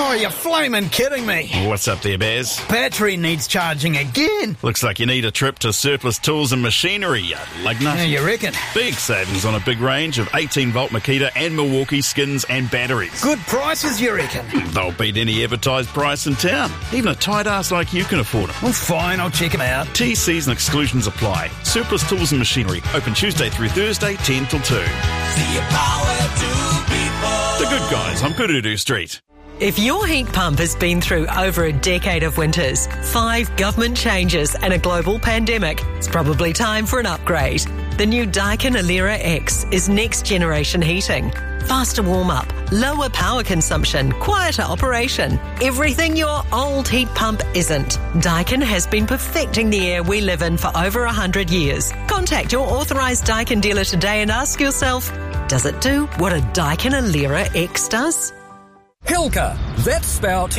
Oh, you're flaming kidding me. What's up there, Baz? Battery needs charging again. Looks like you need a trip to Surplus Tools and Machinery, you lug nut. Yeah, you reckon? Big savings on a big range of 18-volt Makita and Milwaukee skins and batteries. Good prices, you reckon? They'll beat any advertised price in town. Even a tight ass like you can afford them. Well, fine, I'll check them out. TCs and exclusions apply. Surplus Tools and Machinery. Open Tuesday through Thursday, 10 till 2. See your power to people. The Good Guys on Kurudu Street. If your heat pump has been through over a decade of winters, 5 government changes and a global pandemic, it's probably time for an upgrade. The new Daikin Alera X is next generation heating. Faster warm-up, lower power consumption, quieter operation. Everything your old heat pump isn't. Daikin has been perfecting the air we live in for over 100 years. Contact your authorised Daikin dealer today and ask yourself, does it do what a Daikin Alera X does? Hilka, that's spelled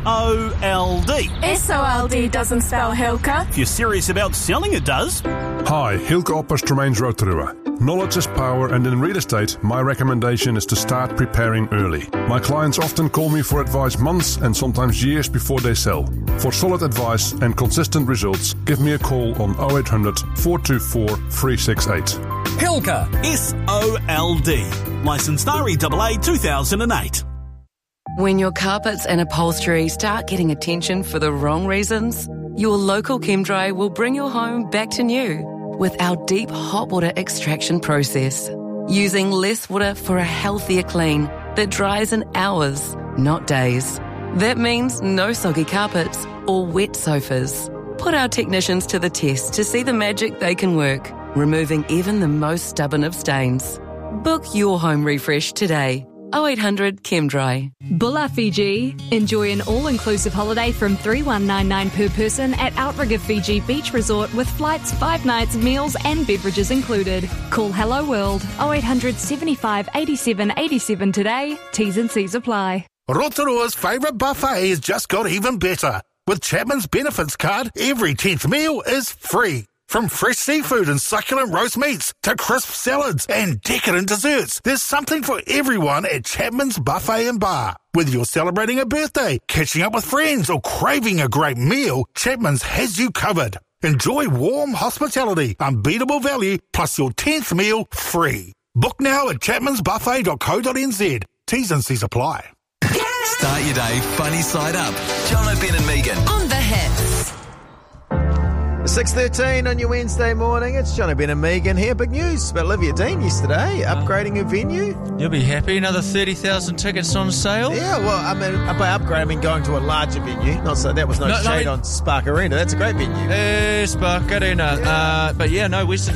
S-O-L-D. S-O-L-D doesn't spell Hilka. If you're serious about selling, it does. Hi, Hilke Oppers Tremains Rotorua. Knowledge is power, and in real estate, my recommendation is to start preparing early. My clients often call me for advice months and sometimes years before they sell. For solid advice and consistent results, give me a call on 0800 424 368. Hilka. S-O-L-D. Licensed REAA 2008. When your carpets and upholstery start getting attention for the wrong reasons, your local ChemDry will bring your home back to new with our deep hot water extraction process. Using less water for a healthier clean that dries in hours, not days. That means no soggy carpets or wet sofas. Put our technicians to the test to see the magic they can work, removing even the most stubborn of stains. Book your home refresh today. 0800 ChemDry. Bulla Fiji. Enjoy an all-inclusive holiday from $3,199 per person at Outrigger Fiji Beach Resort with flights, 5 nights, meals and beverages included. Call Hello World 0800 75 87 87 today. T's and C's apply. Rotorua's favourite buffet has just got even better. With Chapman's Benefits Card, every 10th meal is free. From fresh seafood and succulent roast meats to crisp salads and decadent desserts, there's something for everyone at Chapman's Buffet and Bar. Whether you're celebrating a birthday, catching up with friends, or craving a great meal, Chapman's has you covered. Enjoy warm hospitality, unbeatable value, plus your 10th meal free. Book now at chapmansbuffet.co.nz. T's and C's apply. Start your day funny side up. John O'Ben and Megan. On the hits. 6:13 on your Wednesday morning. It's John O'Ben and Megan here. Big news about Olivia Dean yesterday, upgrading her venue. You'll be happy. Another 30,000 tickets on sale. Yeah, well, I mean, by upgrade, I mean going to a larger venue. Not so that was no shade on Spark Arena. That's a great venue. Spark Arena. But yeah, no, Western